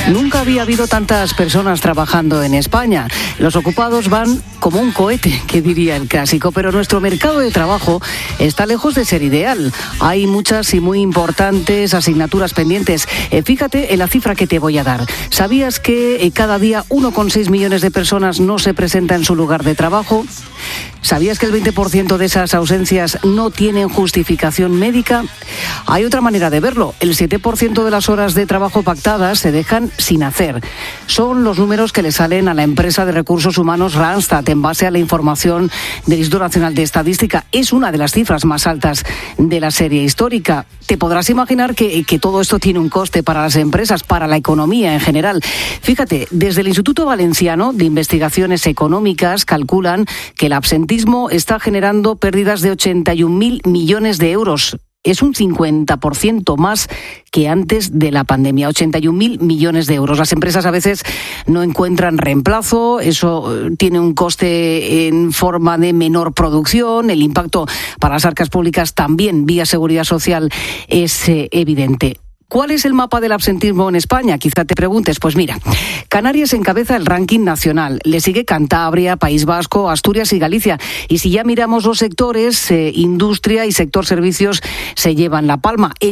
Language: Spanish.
Nunca había habido tantas personas trabajando en España. Los ocupados van como un cohete, que diría el clásico, pero nuestro mercado de trabajo está lejos de ser ideal. Hay muchas y muy importantes asignaturas pendientes. Fíjate en la cifra que te voy a dar. ¿Sabías que cada día 1,6 millones de personas no se presenta en su lugar de trabajo? ¿Sabías que el 20% de esas ausencias no tienen justificación médica? Hay otra manera de verlo. El 7% de las horas de trabajo pactadas se dejan sin hacer. Son los números que le salen a la empresa de recursos humanos Randstad en base a la información del Instituto Nacional de Estadística. Es una de las cifras más altas de la serie histórica. Te podrás imaginar que todo esto tiene un coste para las empresas, para la economía en general. Fíjate, desde el Instituto Valenciano de Investigaciones Económicas calculan que el absentismo está generando pérdidas de 81.000 millones de euros. Es un 50% más que antes de la pandemia, 81.000 millones de euros. Las empresas a veces no encuentran reemplazo, eso tiene un coste en forma de menor producción, el impacto para las arcas públicas también vía seguridad social es evidente. ¿Cuál es el mapa del absentismo en España? Quizá te preguntes. Pues mira, Canarias encabeza el ranking nacional. Le sigue Cantabria, País Vasco, Asturias y Galicia. Y si ya miramos los sectores, industria y sector servicios se llevan la palma.